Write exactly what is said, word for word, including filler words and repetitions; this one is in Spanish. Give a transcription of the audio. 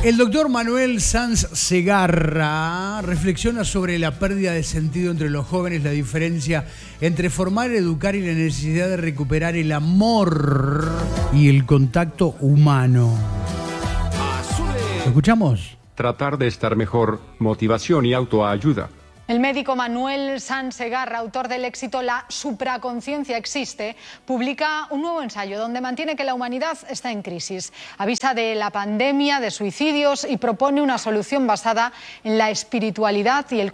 El doctor Manuel Sanz Segarra reflexiona sobre la pérdida de sentido entre los jóvenes, la diferencia entre formar, educar y la necesidad de recuperar el amor y el contacto humano. ¿Lo escuchamos? Tratar de estar mejor, motivación y autoayuda. El médico Manuel Sanz Segarra, autor del éxito La supraconciencia existe, publica un nuevo ensayo donde mantiene que la humanidad está en crisis. Avisa de la pandemia, de suicidios y propone una solución basada en la espiritualidad y el